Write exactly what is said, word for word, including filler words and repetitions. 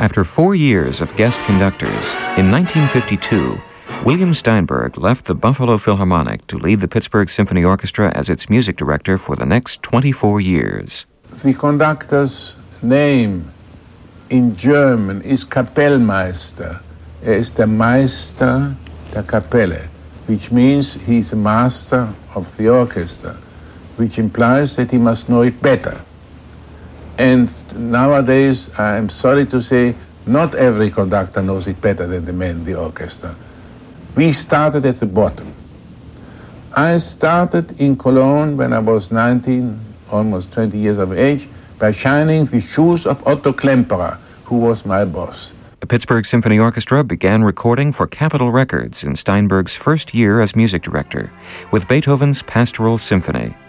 After four years of guest conductors, in nineteen fifty-two, William Steinberg left the Buffalo Philharmonic to lead the Pittsburgh Symphony Orchestra as its music director for the next twenty-four years. The conductor's name in German is Kapellmeister. Er ist der Meister der Kapelle, which means he's a master of the orchestra, which implies that he must know it better. And nowadays, I'm sorry to say, not every conductor knows it better than the man in the orchestra. We started at the bottom. I started in Cologne when I was nineteen, almost twenty years of age, by shining the shoes of Otto Klemperer, who was my boss. The Pittsburgh Symphony Orchestra began recording for Capitol Records in Steinberg's first year as music director, with Beethoven's Pastoral Symphony.